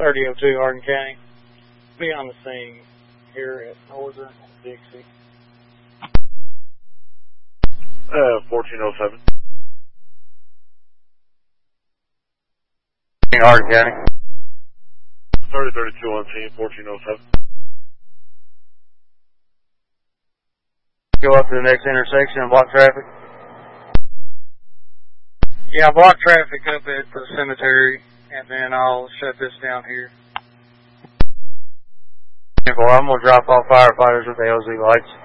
3002 Hardin County. Be on the scene here at Northern Dixie. 1407. Hardin County. 3032 on scene, 1407. Go up to the next intersection and block traffic. Yeah, block traffic up at the cemetery, and then I'll shut this down here. I'm going to drop off firefighters with the LZ lights.